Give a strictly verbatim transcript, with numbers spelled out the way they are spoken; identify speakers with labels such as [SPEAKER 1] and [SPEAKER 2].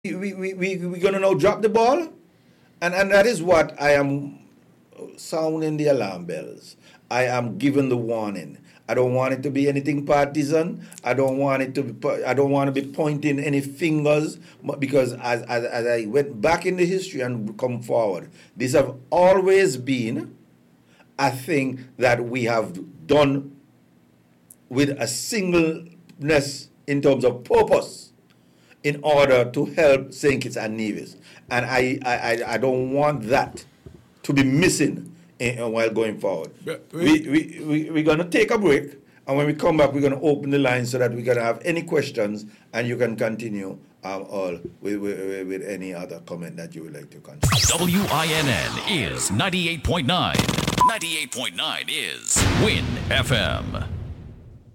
[SPEAKER 1] we, we, we, we're going to now drop the ball. And, and that is what I am sounding the alarm bells. I am giving the warning. I don't want it to be anything partisan. I don't want it to be, I don't want to be pointing any fingers, because as, as, as I went back in the history and come forward, these have always been a thing that we have done with a singleness in terms of purpose in order to help Saint Kitts and Nevis. And I, I, I don't want that to be missing in, in, while going forward. We, we, we, we're going to take a break, and when we come back, we're going to open the line so that we can have any questions, and you can continue um, all with, with, with any other comment that you would like to continue.
[SPEAKER 2] W I N N is ninety-eight point nine. ninety-eight point nine is Win F M.